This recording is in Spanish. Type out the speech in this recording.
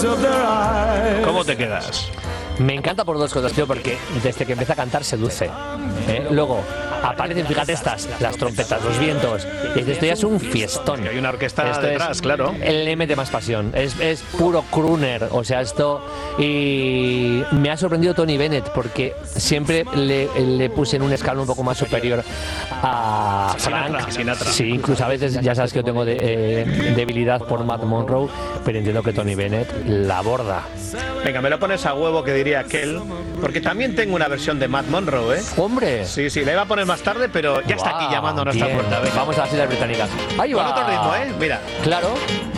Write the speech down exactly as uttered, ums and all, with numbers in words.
¿Cómo te quedas? Me encanta por dos cosas, tío, porque desde que empieza a cantar seduce. ¿eh? Luego aparecen, fíjate estas, las trompetas, los vientos. Y dices, esto ya es un fiestón. Y hay una orquesta esto detrás, es, claro. Él le mete más pasión. Es, es puro crooner, o sea, esto. Y me ha sorprendido Tony Bennett, porque siempre le, le puse en un escalón un poco más superior a Frank. Sinatra, Sinatra. Sí, incluso a veces ya sabes que yo tengo de, eh, debilidad por Matt Monro, pero entiendo que Tony Bennett la aborda. Venga, me lo pones a huevo, que diría aquel, porque también tengo una versión de Matt Monro, ¿eh? ¡Hombre! Sí, sí, la iba a poner más tarde, pero ya está aquí Wow, llamando a nuestra bien. puerta. Venga. Vamos a las Islas Británicas. Ahí Con va. otro ritmo, ¿eh? Mira. Claro.